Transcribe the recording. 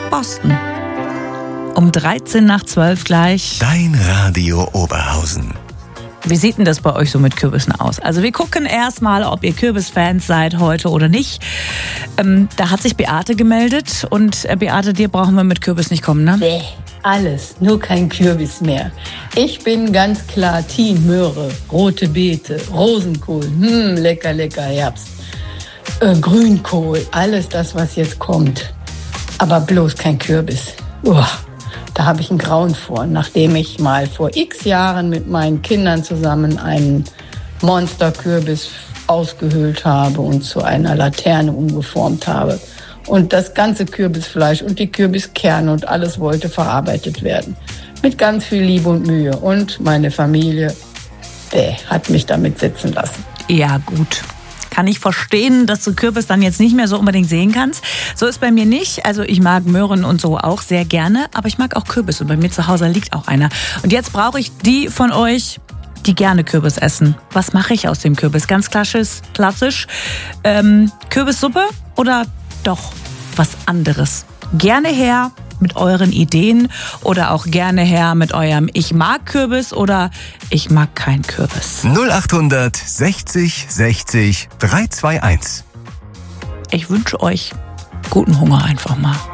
Boston. Um 13 nach 12 gleich. Dein Radio Oberhausen. Wie sieht denn das bei euch so mit Kürbissen aus? Also wir gucken erstmal, ob ihr Kürbisfans seid heute oder nicht. Da hat sich Beate gemeldet und Beate, dir brauchen wir mit Kürbis nicht kommen, ne? Bäh, alles, nur kein Kürbis mehr. Ich bin ganz klar Team Möhre, rote Beete, Rosenkohl, lecker, lecker Herbst, Grünkohl, alles das, was jetzt kommt. Aber bloß kein Kürbis. Da habe ich ein Grauen vor, nachdem ich mal vor x Jahren mit meinen Kindern zusammen einen Monsterkürbis ausgehöhlt habe und zu einer Laterne umgeformt habe. Und das ganze Kürbisfleisch und die Kürbiskerne und alles wollte verarbeitet werden. Mit ganz viel Liebe und Mühe. Und meine Familie hat mich damit sitzen lassen. Ja, gut. Kann ich verstehen, dass du Kürbis dann jetzt nicht mehr so unbedingt sehen kannst. So ist bei mir nicht. Also ich mag Möhren und so auch sehr gerne, aber ich mag auch Kürbis und bei mir zu Hause liegt auch einer. Und jetzt brauche ich die von euch, die gerne Kürbis essen. Was mache ich aus dem Kürbis? Ganz klassisch. Kürbissuppe oder doch was anderes? Gerne her mit euren Ideen oder auch gerne her mit eurem Ich mag Kürbis oder ich mag kein Kürbis. 0800 60 60 321. Ich wünsche euch guten Hunger einfach mal.